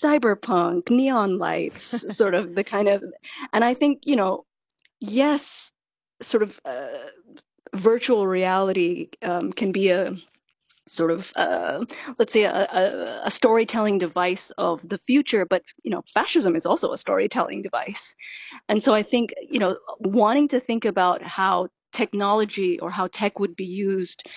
cyberpunk, neon lights, sort of the kind of, and I think, yes, sort of virtual reality can be a sort of let's say a storytelling device of the future, but fascism is also a storytelling device. And so I think wanting to think about how technology or how tech would be used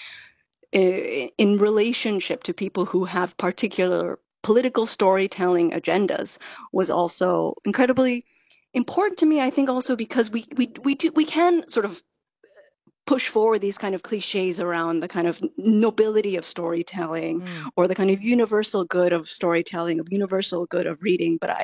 in relationship to people who have particular political storytelling agendas was also incredibly important to me. I think also because we can sort of push forward these kind of cliches around the kind of nobility of storytelling or the kind of universal good of storytelling, of universal good of reading. But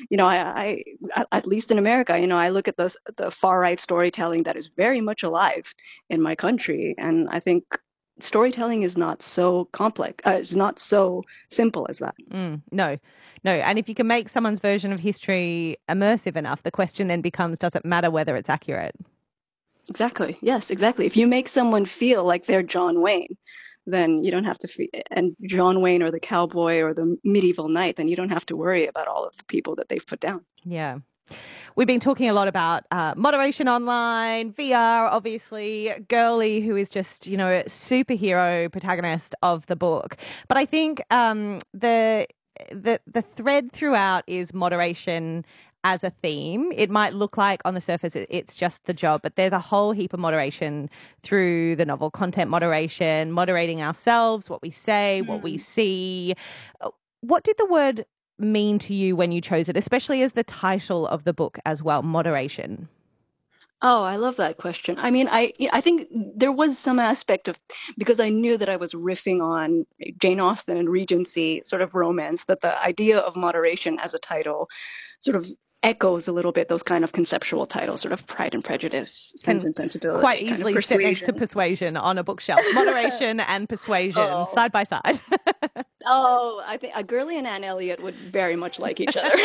at least in America, I look at the far right storytelling that is very much alive in my country, and I think storytelling is not so complex. It's not so simple as that. No. And if you can make someone's version of history immersive enough, the question then becomes, does it matter whether it's accurate? Exactly. Yes, exactly. If you make someone feel like they're John Wayne, then you don't have to and John Wayne or the cowboy or the medieval knight, then you don't have to worry about all of the people that they've put down. Yeah. We've been talking a lot about moderation online, VR, obviously, Girly, who is just, a superhero protagonist of the book. But I think the thread throughout is moderation as a theme. It might look like on the surface it's just the job, but there's a whole heap of moderation through the novel. Content moderation, moderating ourselves, what we say, what we see. What did the word mean to you when you chose it, especially as the title of the book as well, Moderation? Oh, I love that question. I mean, I think there was some aspect of, because I knew that I was riffing on Jane Austen and Regency sort of romance, that the idea of moderation as a title sort of echoes a little bit those kind of conceptual titles, sort of Pride and Prejudice, Sense Can and quite Sensibility, kind of easily sit next to Persuasion. Persuasion on a bookshelf. Moderation and Persuasion Oh, side by side. oh, I think Gurley and Anne Elliot would very much like each other.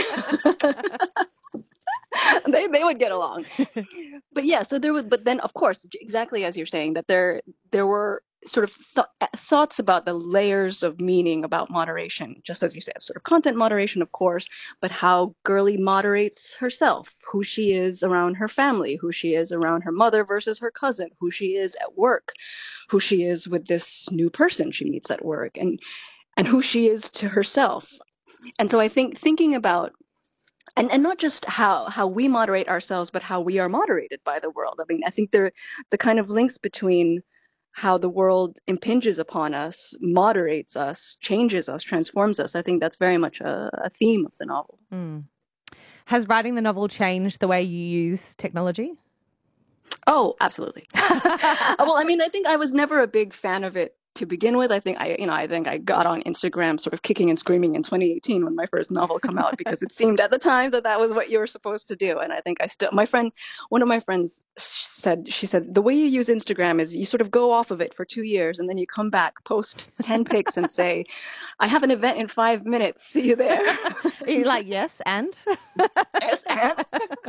They would get along. But yeah, so there was, but then of course, exactly as you're saying, that there were sort of thoughts about the layers of meaning about moderation, just as you said, sort of content moderation, of course, but how Gurley moderates herself, who she is around her family, who she is around her mother versus her cousin, who she is at work, who she is with this new person she meets at work, and who she is to herself. And so I think thinking about and not just how we moderate ourselves, but how we are moderated by the world. I mean, I think the kind of links between how the world impinges upon us, moderates us, changes us, transforms us. I think that's very much a theme of the novel. Has writing the novel changed the way you use technology? Oh, absolutely. Well, I mean, I think I was never a big fan of it to begin with. I think I got on Instagram sort of kicking and screaming in 2018 when my first novel came out because it seemed at the time that that was what you were supposed to do. And I think one of my friends she said, the way you use Instagram is you sort of go off of it for 2 years and then you come back, post 10 pics and say, I have an event in 5 minutes. See you there. You're like, yes, and? Yes, and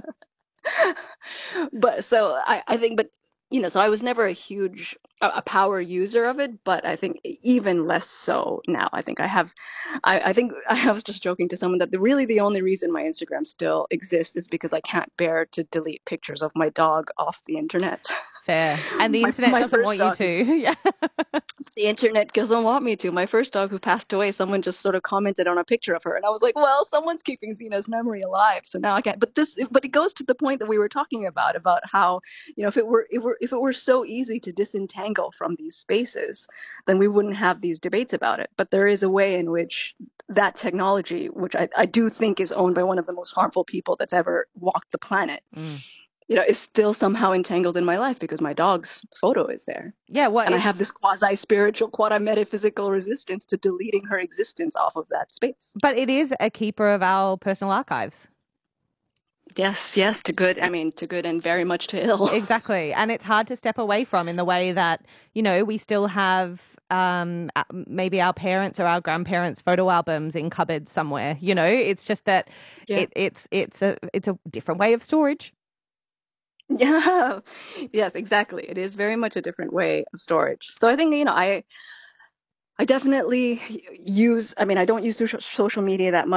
but so I think, but so I was never a huge a power user of it, but I think even less so now. I think I think I was just joking to someone that really the only reason my Instagram still exists is because I can't bear to delete pictures of my dog off the internet. Fair. And the internet My doesn't first want you dog, to. Yeah. the internet doesn't want me to. My first dog who passed away, someone just sort of commented on a picture of her, and I was like, well, someone's keeping Xena's memory alive, so now I can't. But it goes to the point that we were talking about how, if it were so easy to disentangle from these spaces, then we wouldn't have these debates about it. But there is a way in which that technology, which I do think is owned by one of the most harmful people that's ever walked the planet, is still somehow entangled in my life because my dog's photo is there. Yeah, well, And I have this quasi-spiritual, quasi-metaphysical resistance to deleting her existence off of that space. but it is a keeper of our personal archives. Yes, yes, to good. I mean, to good and very much to ill. Exactly. And it's hard to step away from in the way that, we still have maybe our parents or our grandparents' photo albums in cupboards somewhere. It's just that Yeah. it's a different way of storage. Yeah. Yes, exactly. It is very much a different way of storage. So I think, I definitely I mean, I don't use social media that much.